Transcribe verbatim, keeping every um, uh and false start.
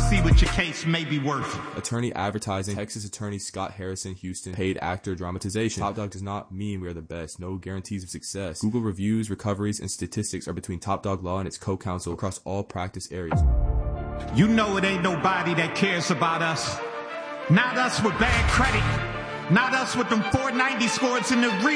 see what your case may be worth. Attorney advertising. Texas attorney Scott Harrison, Houston. Paid actor dramatization. Top Dog does not mean we are the best. No guarantees of success. Google reviews, recoveries, and statistics are between Top Dog Law and its co-counsel across all practice areas. You know it ain't nobody that cares about us. Not us with bad credit. Not us with them four ninety scores in the re